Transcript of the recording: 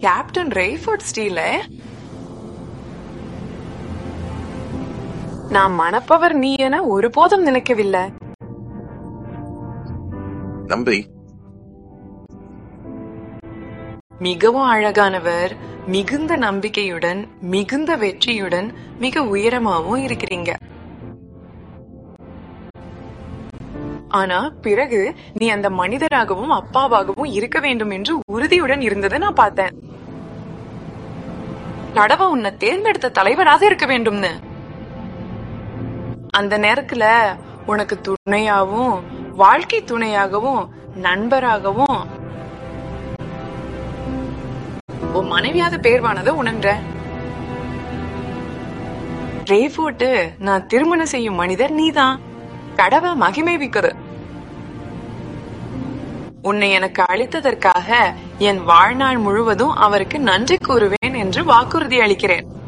Captain ரேஃபோர்ட் ஸ்டீல நான் மணப்பவர் நீ என ஒருபோதும் நினைக்கவில்லை. நம்பி மிகவும் அழகானவர், மிகுந்த நம்பிக்கையுடன், மிகுந்த வெற்றியுடன், மிக உயரமாவும் இருக்கிறீங்க. ஆனா பிறகு நீ அந்த மனிதராகவும் அப்பாவாகவும் இருக்க வேண்டும் என்று உறுதியுடன் இருந்ததை நான் பார்த்தேன். கடவுள் உன்னை தேர்ந்தெடுத்த தலைவராக இருக்க வேண்டும்னு. அந்த நேரத்துல உனக்கு துணையாகவும், வாழ்க்கை துணையாகவும், நண்பராகவும் உன் மனைவியாத பேர்வானதை உணர்ற. ரேஃபோர்ட், நான் திருமணம் செய்யும் மனிதர் நீதான். கடவுள் மகிமைவிக்குது. உன்னை எனக்கு அளித்ததற்காக என் வாழ்நாள் முழுவதும் அவருக்கு நன்றி கூறுவேன் என்று வாக்குறுதி அளிக்கிறேன்.